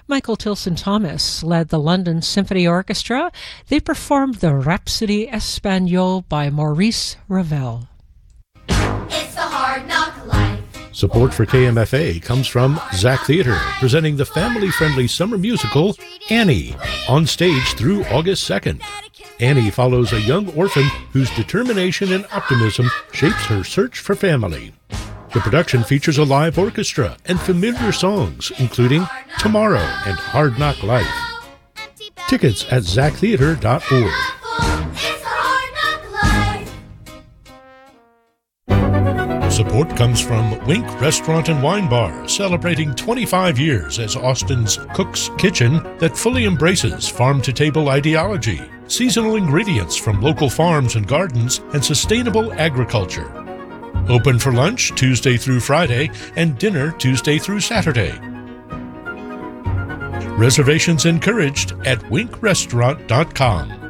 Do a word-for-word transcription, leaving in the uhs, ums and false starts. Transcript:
Michael Tilson Thomas led the London Symphony Orchestra. They performed the Rhapsody Espagnole by Maurice Ravel. It's the Hard Knock Life. Support for K M F A comes from Zach Theatre, presenting the family-friendly summer musical Annie, on stage through August second. Annie follows a young orphan whose determination and optimism shapes her search for family. The production features a live orchestra and familiar songs, including Tomorrow and Hard Knock Life. Tickets at zach theatre dot org. Support comes from Wink Restaurant and Wine Bar, celebrating twenty-five years as Austin's Cook's Kitchen that fully embraces farm-to-table ideology, seasonal ingredients from local farms and gardens, and sustainable agriculture. Open for lunch Tuesday through Friday and dinner Tuesday through Saturday. Reservations encouraged at wink restaurant dot com.